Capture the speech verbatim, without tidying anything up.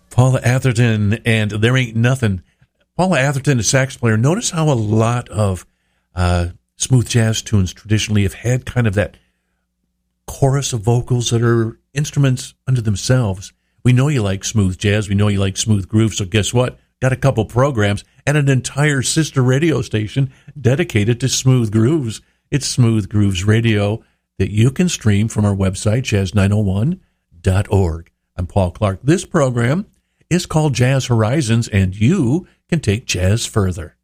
Paula Atherton, and There Ain't Nothing. Paula Atherton, a sax player. Notice how a lot of uh, smooth jazz tunes traditionally have had kind of that chorus of vocals that are instruments unto themselves. We know you like smooth jazz. We know you like smooth groove. So guess what? Got a couple programs and an entire sister radio station dedicated to smooth grooves. It's Smooth Grooves Radio that you can stream from our website, jazz nine oh one dot org. I'm Paul Clark. This program is called Jazz Horizons, and you can take jazz further.